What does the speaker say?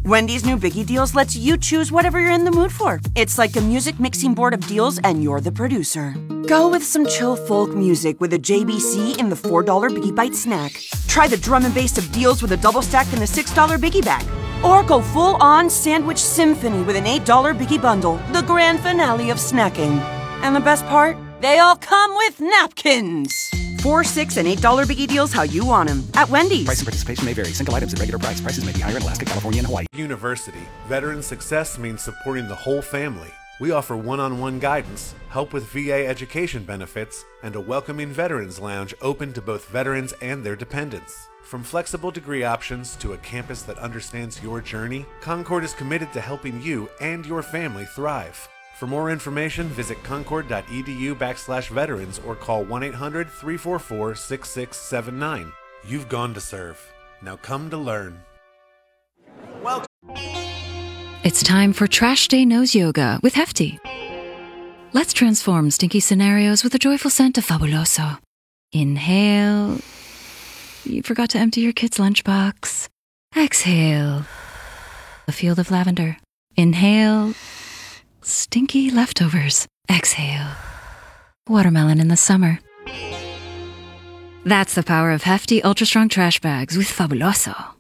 Wendy's new Biggie Deals lets you choose whatever you're in the mood for. It's like a music mixing board of deals, and you're the producer. Go with some chill folk music with a JBC in the $4 Biggie Bite snack. Try the drum and bass of deals with a double stack in the $6 Biggie Bag. Or go full-on sandwich symphony with an $8 Biggie Bundle, the grand finale of snacking. And the best part? They all come with napkins. $4, $6, and $8 Biggie Deals how you want them at Wendy's. Price and participation may vary. Single items at regular price. Prices may be higher in Alaska, California, and Hawaii. University. Veteran success means supporting the whole family. We offer one-on-one guidance, help with VA education benefits, and a welcoming veterans lounge open to both veterans and their dependents. From flexible degree options to a campus that understands your journey, Concord is committed to helping you and your family thrive. For more information, visit concord.edu/veterans or call 1-800-344-6679. You've gone to serve. Now come to learn. Welcome. It's time for Trash Day Nose Yoga with Hefty. Let's transform stinky scenarios with a joyful scent of Fabuloso. Inhale. You forgot to empty your kid's lunchbox. Exhale. A field of lavender. Inhale. Stinky leftovers. Exhale. Watermelon in the summer. That's the power of Hefty Ultra Strong Trash Bags with Fabuloso.